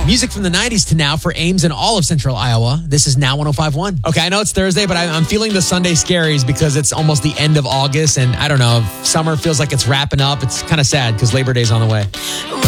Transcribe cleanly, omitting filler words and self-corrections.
Music from the 90s to now for Ames and all of Central Iowa. This is Now 105.1. Okay, I know it's Thursday, but I'm feeling the Sunday scaries because it's almost the end of August. And I don't know, summer feels like it's wrapping up. It's kind of sad because Labor Day's on the way.